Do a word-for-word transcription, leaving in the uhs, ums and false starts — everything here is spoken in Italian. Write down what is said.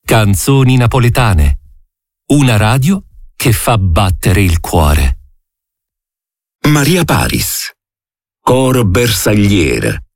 Canzoni napoletane. Una radio che fa battere il cuore. Maria Paris, coro bersagliere,